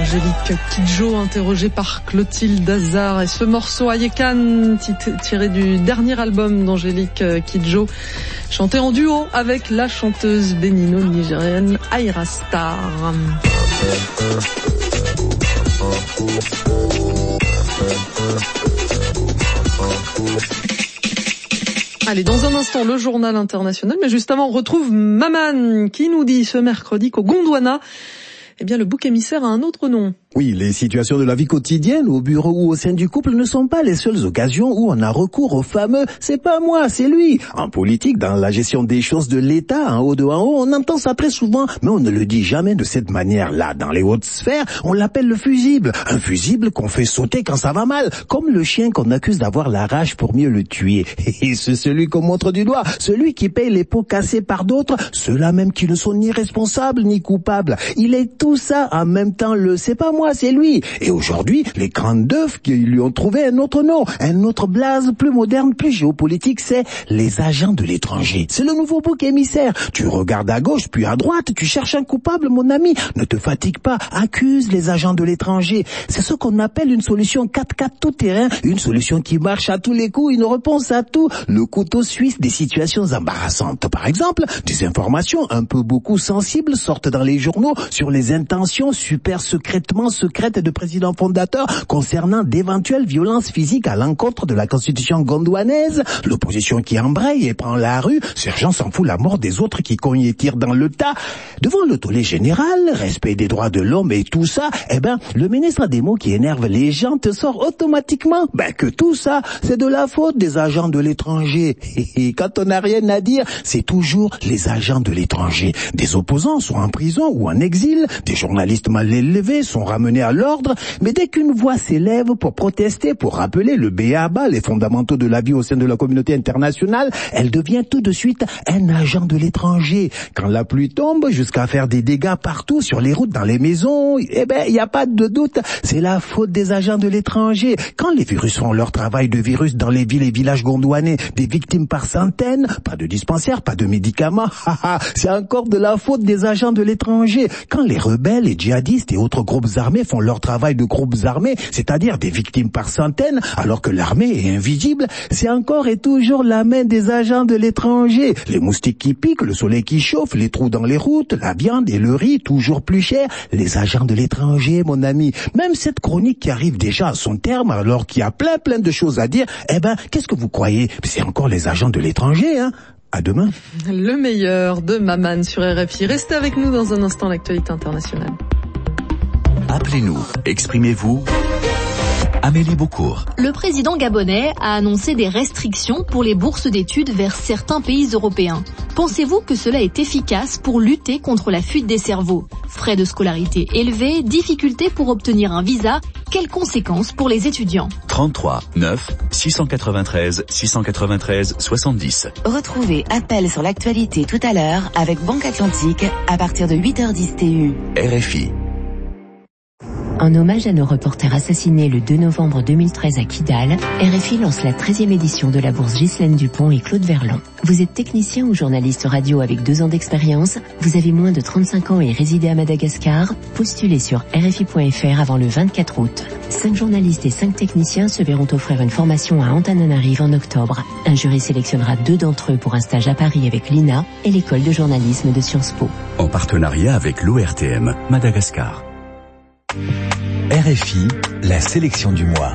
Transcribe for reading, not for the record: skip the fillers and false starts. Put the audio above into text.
Angélique Kidjo, interrogée par Clotilde Hazard. Et ce morceau Ayekan, tiré du dernier album d'Angélique Kidjo, chanté en duo avec la chanteuse bénino-nigérienne Ayra Starr. Allez, dans un instant, le journal international, mais juste avant, on retrouve Maman qui nous dit ce mercredi qu'au Gondwana, eh bien, le bouc émissaire a un autre nom. Oui, les situations de la vie quotidienne, au bureau ou au sein du couple, ne sont pas les seules occasions où on a recours au fameux « c'est pas moi, c'est lui ». En politique, dans la gestion des choses de l'État, en haut de en haut, on entend ça très souvent, mais on ne le dit jamais de cette manière-là. Dans les hautes sphères, on l'appelle le fusible. Un fusible qu'on fait sauter quand ça va mal, comme le chien qu'on accuse d'avoir la rage pour mieux le tuer. Et c'est celui qu'on montre du doigt, celui qui paye les pots cassés par d'autres, ceux-là même qui ne sont ni responsables ni coupables. Il est tout ça en même temps le « c'est pas moi, c'est lui ». Et aujourd'hui, les grandes d'œufs qui lui ont trouvé un autre nom, un autre blaze plus moderne, plus géopolitique, c'est les agents de l'étranger. C'est le nouveau bouc émissaire. Tu regardes à gauche puis à droite, tu cherches un coupable, mon ami. Ne te fatigue pas, accuse les agents de l'étranger. C'est ce qu'on appelle une solution 4x4 tout terrain, une solution qui marche à tous les coups, une réponse à tout. Le couteau suisse des situations embarrassantes. Par exemple, des informations un peu beaucoup sensibles sortent dans les journaux sur les intentions super secrètement secrètes de président fondateur concernant d'éventuelles violences physiques à l'encontre de la constitution gondwanaise. L'opposition qui embraye et prend la rue, Sergent s'en fout la mort des autres qui cognent et tirent dans le tas. Devant le tollé général, respect des droits de l'homme et tout ça, le ministre des mots qui énerve les gens te sort automatiquement que tout ça, c'est de la faute des agents de l'étranger. Et quand on n'a rien à dire, c'est toujours les agents de l'étranger. Des opposants sont en prison ou en exil, des journalistes mal élevés sont ramenés à l'ordre, mais dès qu'une voix s'élève pour protester, pour rappeler le b.a.-ba, les fondamentaux de la vie au sein de la communauté internationale, elle devient tout de suite un agent de l'étranger. Quand la pluie tombe, jusqu'à faire des dégâts partout, sur les routes, dans les maisons, il n'y a pas de doute, c'est la faute des agents de l'étranger. Quand les virus font leur travail de virus dans les villes et villages gondwanais, des victimes par centaines, pas de dispensaires, pas de médicaments, c'est encore de la faute des agents de l'étranger. Quand les rebelles, les djihadistes et autres groupes armés font leur travail de groupes armés, c'est-à-dire des victimes par centaines, alors que l'armée est invisible, c'est encore et toujours la main des agents de l'étranger. Les moustiques qui piquent, le soleil qui chauffe, les trous dans les routes, la viande et le riz toujours plus cher, les agents de l'étranger, mon ami. Même cette chronique qui arrive déjà à son terme, alors qu'il y a plein de choses à dire, qu'est-ce que vous croyez? C'est encore les agents de l'étranger, hein? À demain. Le meilleur de Maman sur RFI. Restez avec nous dans un instant, l'actualité internationale. Appelez-nous, exprimez-vous. Amélie Beaucourt. Le président gabonais a annoncé des restrictions pour les bourses d'études vers certains pays européens. Pensez-vous que cela est efficace pour lutter contre la fuite des cerveaux? Frais de scolarité élevés, difficultés pour obtenir un visa, quelles conséquences pour les étudiants? 33 9 693 693 70. Retrouvez Appel sur l'actualité tout à l'heure avec Banque Atlantique à partir de 8h10 TU. RFI. En hommage à nos reporters assassinés le 2 novembre 2013 à Kidal, RFI lance la 13e édition de la bourse Ghislaine Dupont et Claude Verlon. Vous êtes technicien ou journaliste radio avec 2 ans d'expérience, vous avez moins de 35 ans et résidez à Madagascar, postulez sur RFI.fr avant le 24 août. 5 journalistes et 5 techniciens se verront offrir une formation à Antananarive en octobre. Un jury sélectionnera 2 d'entre eux pour un stage à Paris avec l'INA et l'école de journalisme de Sciences Po. En partenariat avec l'ORTM Madagascar. RFI, la sélection du mois.